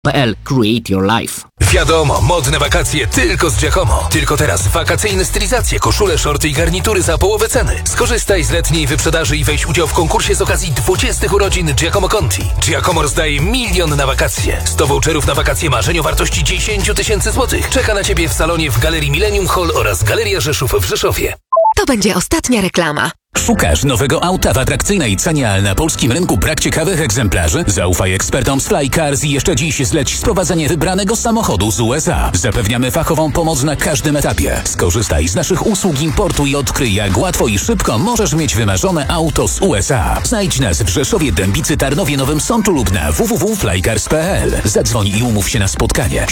Create your life. Wiadomo, modne wakacje tylko z Giacomo. Tylko teraz wakacyjne stylizacje, koszule, shorty i garnitury za połowę ceny. Skorzystaj z letniej wyprzedaży i weź udział w konkursie z okazji 20 urodzin Giacomo Conti. Giacomo rozdaje 1 milion na wakacje. 100 voucherów na wakacje marzeń o wartości 10 000 złotych. Czeka na Ciebie w salonie w Galerii Millennium Hall oraz Galeria Rzeszów w Rzeszowie. To będzie ostatnia reklama. Szukasz nowego auta w atrakcyjnej cenie, ale na polskim rynku brak ciekawych egzemplarzy? Zaufaj ekspertom z Flycars i jeszcze dziś zleć sprowadzenie wybranego samochodu z USA. Zapewniamy fachową pomoc na każdym etapie. Skorzystaj z naszych usług importu i odkryj, jak łatwo i szybko możesz mieć wymarzone auto z USA. Znajdź nas w Rzeszowie, Dębicy, Tarnowie, Nowym Sączu lub na www.flycars.pl. Zadzwoń i umów się na spotkanie.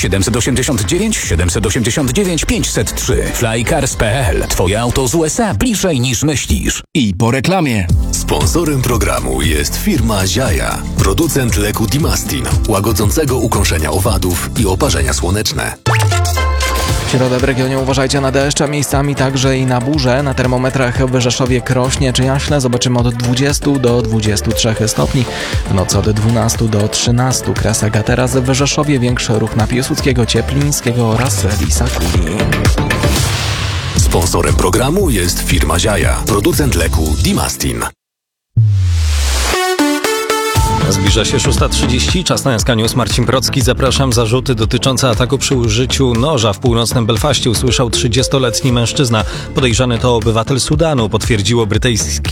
789 503. Flycars.pl. Twoje auto z USA bliżej niż myślisz. I po reklamie. Sponsorem programu jest firma Ziaja, producent leku Dimastin, łagodzącego ukąszenia owadów i oparzenia słoneczne. W środę w regionie uważajcie na deszcz, a miejscami także i na burzę. Na termometrach w Rzeszowie, Krośnie czy Jaśle zobaczymy od 20 do 23 stopni. W nocy od 12 do 13. Kresek, a teraz w Rzeszowie większy ruch na Piłsudskiego, Cieplińskiego oraz Lisa Kuli. Sponsorem programu jest firma Ziaja, producent leku Dimastin. Zbliża się 6:30, czas na SK News. Marcin Procki, zapraszam. Zarzuty dotyczące ataku przy użyciu noża w północnym Belfaście usłyszał 30-letni mężczyzna. Podejrzany to obywatel Sudanu, potwierdziło brytyjskie